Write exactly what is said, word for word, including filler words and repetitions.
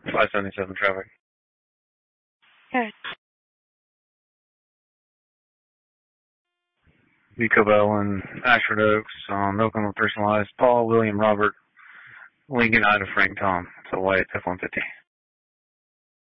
five seventy-seven traffic. Okay. B. Cobell and Ashford Oaks on Oakland with personalized Paul, William, Robert, Lincoln, Ida, Frank, Tom. It's a white F one fifty.